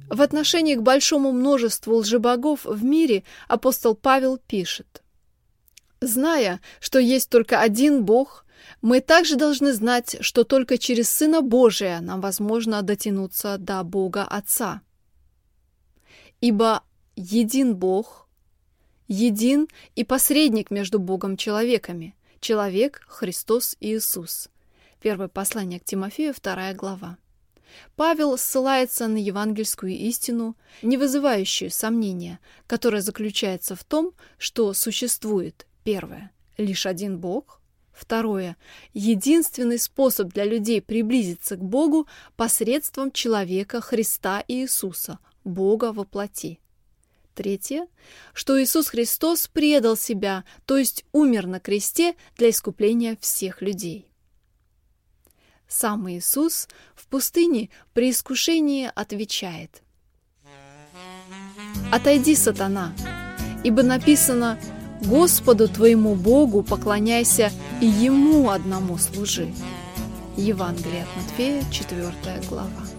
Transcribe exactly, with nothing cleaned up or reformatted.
В отношении к большому множеству лжебогов в мире апостол Павел пишет: «Зная, что есть только один Бог, мы также должны знать, что только через Сына Божия нам возможно дотянуться до Бога Отца. Ибо един Бог, един и посредник между Богом и человеками, человек Христос Иисус». Первое послание к Тимофею, вторая глава. Павел ссылается на евангельскую истину, не вызывающую сомнения, которая заключается в том, что существует, первое, лишь один Бог, второе, единственный способ для людей приблизиться к Богу посредством человека Христа Иисуса, Бога во плоти. Третье, что Иисус Христос предал себя, то есть умер на кресте для искупления всех людей. Сам Иисус в пустыне при искушении отвечает: «Отойди, сатана, ибо написано: Господу твоему Богу поклоняйся и Ему одному служи». Евангелие от Матфея, четвёртая глава.